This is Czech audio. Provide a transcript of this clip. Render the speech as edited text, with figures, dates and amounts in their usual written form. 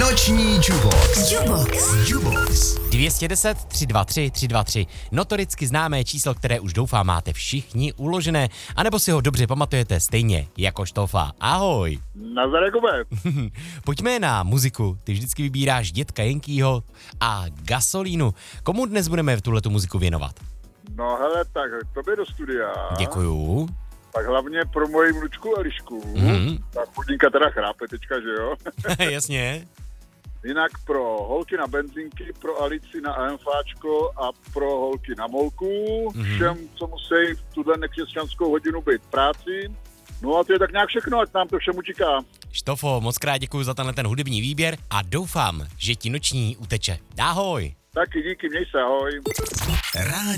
Noční Jubox. 210 323 323. Notoricky známé číslo, které už doufám máte všichni uložené, anebo si ho dobře pamatujete stejně jako Štofa. Ahoj. Nazdar, Jakube. Pojďme na muziku. Ty vždycky vybíráš Dětka Jenkýho a Gasolínu. Komu dnes budeme tuhletu muziku věnovat? No hele, tak tobě do studia. Děkuju. Tak hlavně pro moji vnučku Elišku. Ta chudinka teda chrápe teďka, že jo? Jasně. Jinak pro holky na benzinky, pro Alici na AMFáčko a pro holky na molku. Všem, co musí v tuhle nekřesťanskou hodinu být v práci. No a to je tak nějak všechno, ať nám to všem utíká. Štofo, moc krát děkuju za tenhle ten hudební výběr a doufám, že ti noční uteče. Ahoj. Taky díky, měj se, ahoj.